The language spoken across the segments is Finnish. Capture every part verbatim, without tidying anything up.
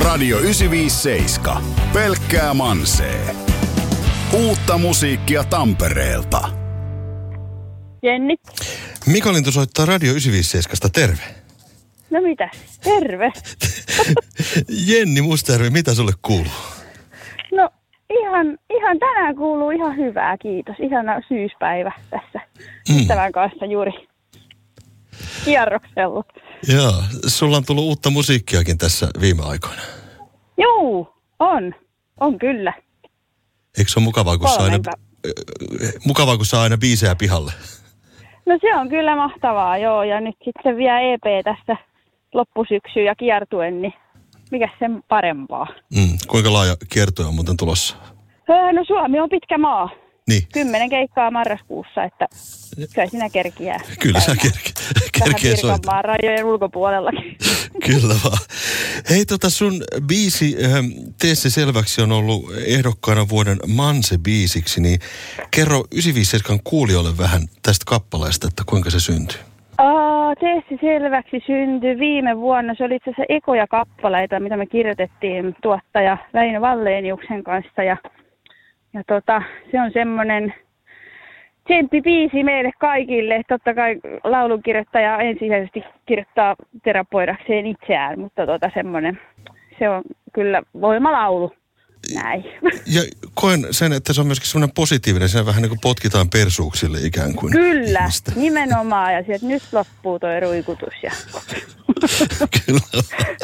Radio yhdeksänsataaviisikymmentäseitsemän. Pelkkää mansee. Uutta musiikkia Tampereelta. Jenni. Mika Lintu soittaa Radio yhdeksänsataaviisikymmentäseitsemän. Terve. No mitä? Terve. Jenni Mustajärvi, mitä sulle kuuluu? No ihan, ihan tänään kuuluu ihan hyvää, kiitos. Ihana syyspäivä tässä mm. ystävän kanssa juuri kierroksella. Joo, sulla on tullut uutta musiikkiakin tässä viime aikoina. Joo, on. On kyllä. Eikö se ole mukavaa, kun saa aina, mukavaa, kun saa aina biisejä pihalle? No se on kyllä mahtavaa, joo. Ja nyt sitten vielä E P tässä loppusyksyyn ja kiertuen, niin mikäs sen parempaa? Mm, kuinka laaja kiertue on muuten tulossa? Öö, no Suomi on pitkä maa. Niin. Kymmenen keikkaa marraskuussa, että kyllä sinä kerkiää. Kyllä sä kerki, kerkiä soittaa. Vähän Pirkanmaan rajojen ulkopuolellakin. Kyllä vaan. Hei tota sun biisi, äh, Tee se selväksi, on ollut ehdokkaana vuoden Manse-biisiksi, niin kerro yhdeksänsataaviisikymmentäseitsemän kuulijoille vähän tästä kappaleesta, että kuinka se syntyi. Aa, Tee se selväksi syntyi viime vuonna. Se oli itse asiassa ekoja kappaleita, mitä me kirjoitettiin tuottaja Väinö Walleniuksen kanssa ja Ja tota, se on semmoinen tsemppibiisi meille kaikille. Totta kai laulunkirjoittaja ensisijaisesti kirjoittaa terapoidakseen itseään, mutta tota semmoinen, se on kyllä voimalaulu. Näin. Ja koen sen, että se on myöskin semmoinen positiivinen, siinä vähän niin kuin potkitaan persuuksille ikään kuin. Kyllä, ihmistä. Nimenomaan. Ja sieltä nyt loppuu toi ruikutus. Ja... Kyllä.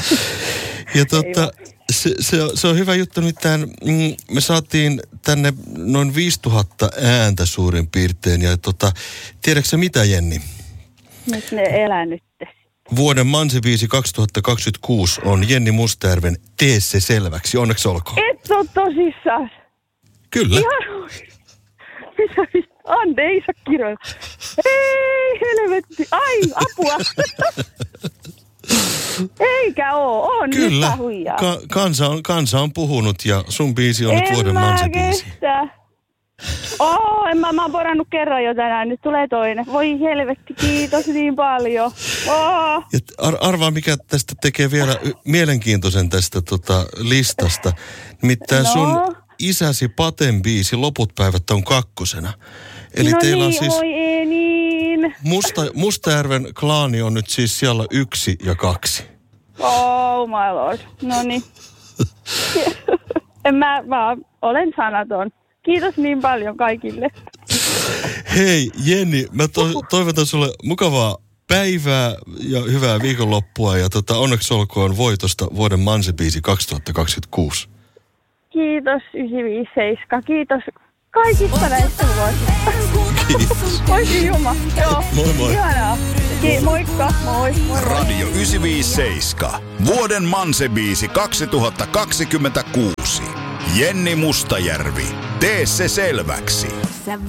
Ja tota... Se, se, on, se on hyvä juttu, nimittäin mm, me saatiin tänne noin viisituhatta ääntä suurin piirtein. Ja tota, tiedätkö sä mitä, Jenni? Nyt ne elää nyt. Vuoden Manse-biisi kaksituhattakaksikymmentäkuusi on Jenni Mustajärven Tee se selväksi. Onneksi olkoon. Et oo tosissaan. Kyllä. Ihan mitä? Ande, ei saa kirjoittaa. Ei helvetti. Ai, apua. Eikä oo, on Kyllä. nyt huijaa. Ka- kansa, on, kansa on puhunut ja sun biisi on nyt vuoden Manse-biisi. En mä kestä. Oo, en mä, mä oon porannut kerran jo tänään, nyt tulee toinen. Voi helvetti, kiitos niin paljon. Oo. Ja ar- arvaa, mikä tästä tekee vielä y- mielenkiintoisen tästä tota, listasta. Nimittäin no. sun isäsi Paten biisi Loput päivät on kakkosena. Eli no teillä niin, on siis... oi ei niin. Musta, Mustajärven klaani on nyt siis siellä yksi ja kaksi. Oh my lord. No niin. En mä vaan, olen sanaton. Kiitos niin paljon kaikille. Hei Jenni, mä to- toivotan sulle mukavaa päivää ja hyvää viikonloppua. Ja tota, onneksi olkoon voitosta vuoden Manse-biisi kaksituhattakaksikymmentäkuusi. Kiitos yhdeksänsataaviisikymmentäseitsemän. Kiitos kaikista näistä vuosista. Kiitos. Oi juma. Joo. Moi moi. Ihanaa. Ki- moikka. Moi. Moi. Moi. Radio yhdeksänsataaviisikymmentäseitsemän. Vuoden Manse-biisi kaksituhattakaksikymmentäkuusi. Jenni Mustajärvi. Tee se selväksi.